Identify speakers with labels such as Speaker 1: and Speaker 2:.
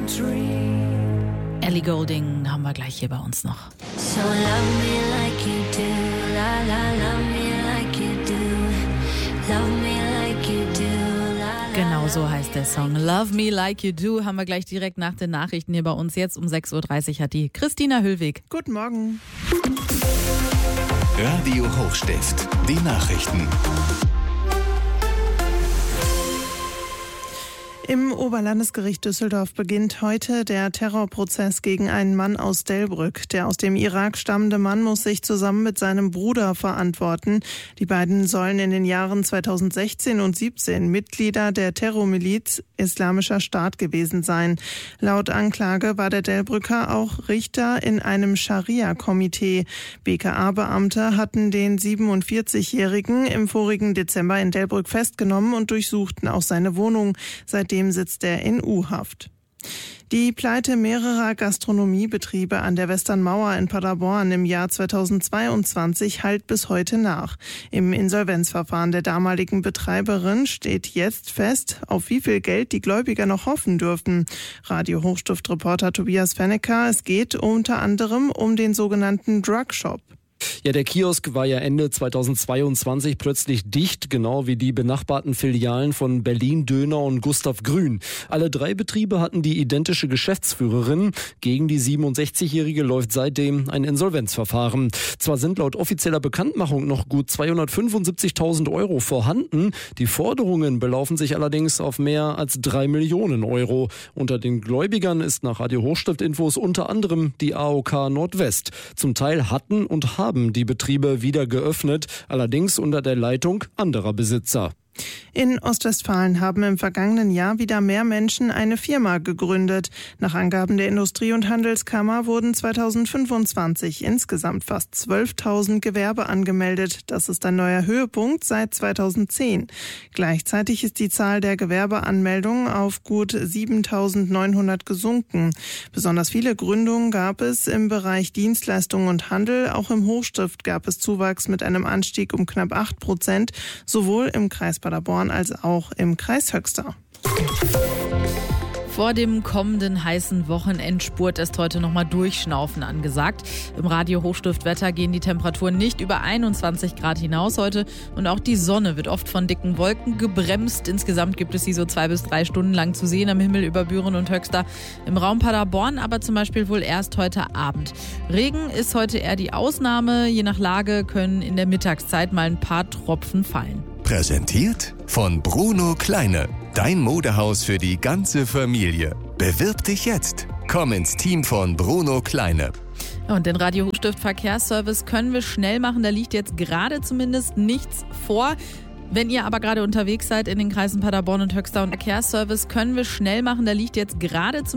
Speaker 1: Ellie Goulding haben wir gleich hier bei uns noch.
Speaker 2: So love me like you do, la la, love me like you do, love me like you do, la la.
Speaker 1: Genau so heißt der Song. Love Me Like You Do haben wir gleich direkt nach den Nachrichten hier bei uns. Jetzt um 6.30 Uhr hat die Christina Hüllweg.
Speaker 3: Guten Morgen.
Speaker 4: Radio Hochstift, die Nachrichten.
Speaker 3: Im Oberlandesgericht Düsseldorf beginnt heute der Terrorprozess gegen einen Mann aus Delbrück. Der aus dem Irak stammende Mann muss sich zusammen mit seinem Bruder verantworten. Die beiden sollen in den Jahren 2016 und 2017 Mitglieder der Terrormiliz Islamischer Staat gewesen sein. Laut Anklage war der Delbrücker auch Richter in einem Scharia-Komitee. BKA-Beamte hatten den 47-Jährigen im vorigen Dezember in Delbrück festgenommen und durchsuchten auch seine Wohnung. Seitdem sitzt er in U-Haft. Die Pleite mehrerer Gastronomiebetriebe an der Westernmauer in Paderborn im Jahr 2022 hallt bis heute nach. Im Insolvenzverfahren der damaligen Betreiberin steht jetzt fest, auf wie viel Geld die Gläubiger noch hoffen dürfen. Radio Hochstift-Reporter Tobias Fennecker, es geht unter anderem um den sogenannten Drugshop.
Speaker 5: Ja, der Kiosk war ja Ende 2022 plötzlich dicht, genau wie die benachbarten Filialen von Berlin Döner und Gustav Grün. Alle drei Betriebe hatten die identische Geschäftsführerin. Gegen die 67-Jährige läuft seitdem ein Insolvenzverfahren. Zwar sind laut offizieller Bekanntmachung noch gut 275.000 Euro vorhanden. Die Forderungen belaufen sich allerdings auf mehr als 3 Millionen Euro. Unter den Gläubigern ist nach Radio Hochstift-Infos unter anderem die AOK Nordwest. Zum Teil hatten und haben die Betriebe wieder geöffnet, allerdings unter der Leitung anderer Besitzer.
Speaker 3: In Ostwestfalen haben im vergangenen Jahr wieder mehr Menschen eine Firma gegründet. Nach Angaben der Industrie- und Handelskammer wurden 2025 insgesamt fast 12.000 Gewerbe angemeldet. Das ist ein neuer Höhepunkt seit 2010. Gleichzeitig ist die Zahl der Gewerbeanmeldungen auf gut 7.900 gesunken. Besonders viele Gründungen gab es im Bereich Dienstleistungen und Handel. Auch im Hochstift gab es Zuwachs mit einem Anstieg um knapp 8%, sowohl im Kreis Paderborn als auch im Kreis Höxter.
Speaker 1: Vor dem kommenden heißen Wochenendspurt ist heute nochmal Durchschnaufen angesagt. Im Radio Hochstift-Wetter gehen die Temperaturen nicht über 21 Grad hinaus heute und auch die Sonne wird oft von dicken Wolken gebremst. Insgesamt gibt es sie so 2 bis 3 Stunden lang zu sehen am Himmel über Büren und Höxter. Im Raum Paderborn aber zum Beispiel wohl erst heute Abend. Regen ist heute eher die Ausnahme. Je nach Lage können in der Mittagszeit mal ein paar Tropfen fallen.
Speaker 4: Präsentiert von Bruno Kleine. Dein Modehaus für die ganze Familie. Bewirb dich jetzt. Komm ins Team von Bruno Kleine.
Speaker 1: Und den Radio Hochstift Verkehrsservice können wir schnell machen. Da liegt jetzt gerade zumindest nichts vor. Wenn ihr aber gerade unterwegs seid in den Kreisen Paderborn und Höxter und Verkehrsservice können wir schnell machen. Da liegt jetzt gerade zumindest